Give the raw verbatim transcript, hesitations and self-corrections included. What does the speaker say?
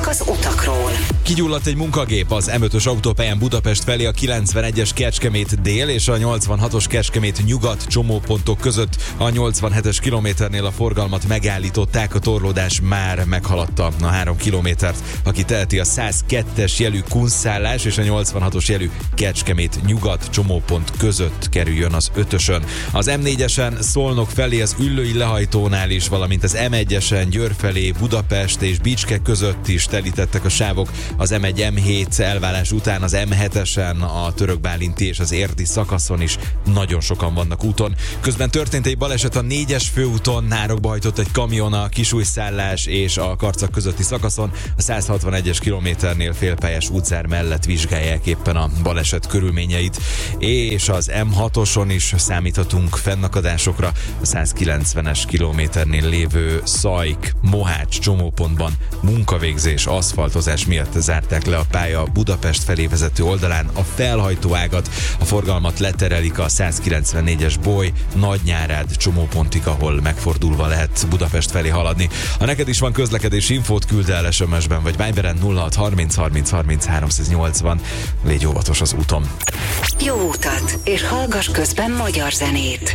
az utakról. Kigyulladt egy munkagép az em ötös autópályán Budapest felé a kilencvenegyes Kecskemét dél és a nyolcvanhatos Kecskemét nyugat csomópontok között. A nyolcvanhetes kilométernél a forgalmat megállították, a torlódás már meghaladta a három kilométert. Aki teheti, a százkettes jelű kunszszállás és a nyolcvanhatos jelű Kecskemét nyugat csomópont között kerüljön az ötösön. Az em négyesen Szolnok felé az Üllői lehajtónál is, valamint az em egyesen Győr felé Budapest és Bicske között is telítettek a sávok. Az em egy em hét elválás után az em hetesen a Törökbálinti és az érdi szakaszon is nagyon sokan vannak úton. Közben történt egy baleset a négyes főúton, nárokba hajtott egy kamion a Kisújszállás és a Karcag közötti szakaszon. A százhatvanegyes kilométernél félpályás útzár mellett vizsgálják éppen a baleset körülményeit. És az em hatoson is számíthatunk fennakadásokra. A százkilencvenes kilométernél lévő Szajk-Mohács csomópontban munkavégzés, aszfaltozás miatt zárták le a pálya Budapest felé vezető oldalán a felhajtóágat. A forgalmat leterelik a százkilencvennégyes Boly Nagynyárád csomópontig, ahol megfordulva lehet Budapest felé haladni. Ha neked is van közlekedési infót, küld el es em es-ben vagy Viberen nulla hat harminc harminc harminc háromszáznyolcvan. Légy óvatos az úton. Jó utat, és hallgass közben magyar zenét.